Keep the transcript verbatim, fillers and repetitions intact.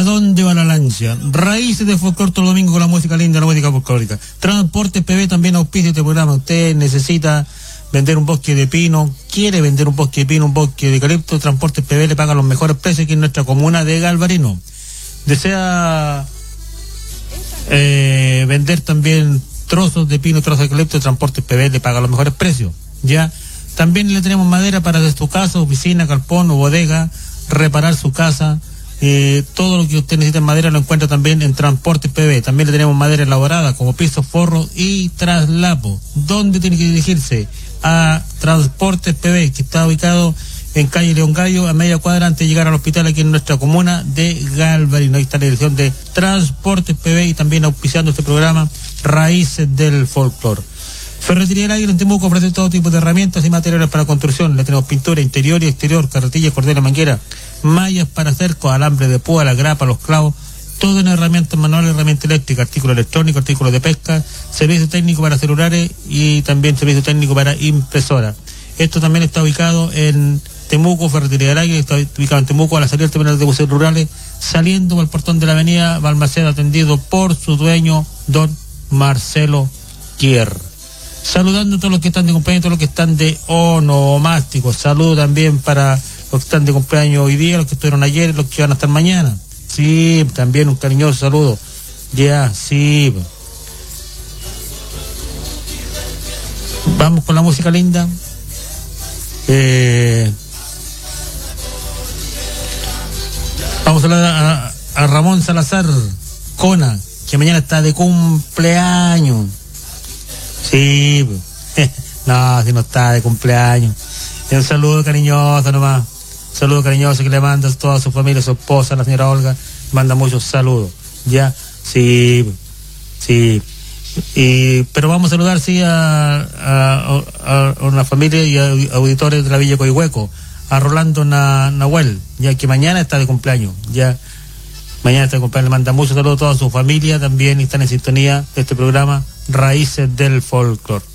dónde va la lancha? Raíces de Folclor todo el domingo con la música linda, la música folclórica. Transportes P B también auspicia este programa. Usted necesita vender un bosque de pino, quiere vender un bosque de pino, un bosque de eucalipto, Transportes P B le paga los mejores precios aquí en nuestra comuna de Galvarino. Desea eh, vender también trozos de pino, trozos de eucalipto, Transportes P B le paga los mejores precios. Ya. También le tenemos madera para desde su casa, oficina, galpón o bodega, reparar su casa. Eh, todo lo que usted necesita en madera lo encuentra también en Transportes P B. También le tenemos madera elaborada como pisos, forros y traslapo. ¿Dónde tiene que dirigirse? A Transportes P B, que está ubicado en calle León Gallo, a media cuadra antes de llegar al hospital aquí en nuestra comuna de Galvarino. Ahí está la dirección de Transportes P B y también auspiciando este programa Raíces del Folclor. Ferretería El Águila en Temuco ofrece todo tipo de herramientas y materiales para construcción. Le tenemos pintura interior y exterior, carretillas, cordera, manguera, mallas para cerco, alambre de púa, la grapa, los clavos, todo en herramientas manuales, herramientas eléctricas, artículos electrónicos, artículos de pesca, servicio técnico para celulares y también servicio técnico para impresora. Esto también está ubicado en Temuco, Ferretería del Águila, está ubicado en Temuco a la salida del terminal de buses rurales, saliendo por el portón de la avenida Balmaceda, atendido por su dueño, don Marcelo Kier. Saludando a todos los que están de cumpleaños, todos los que están de onomásticos. Saludo también para los que están de cumpleaños hoy día, los que estuvieron ayer y los que van a estar mañana. Sí, también un cariñoso saludo. Ya, yeah, sí. Vamos con la música linda. Eh, vamos a hablar a, a Ramón Salazar Cona, que mañana está de cumpleaños. Sí, no, si no está de cumpleaños. Y un saludo cariñoso nomás. Un saludo cariñoso que le manda a toda su familia, a su esposa, la señora Olga. Manda muchos saludos. Ya, sí, sí. Y, pero vamos a saludar, sí, a, a, a, a una familia y a auditores de la Villa Coihueco. A Rolando Na, Nahuel, ya que mañana está de cumpleaños. Ya, mañana está de cumpleaños. Le manda muchos saludos a toda su familia también y están en sintonía de este programa Raíces del Folclor.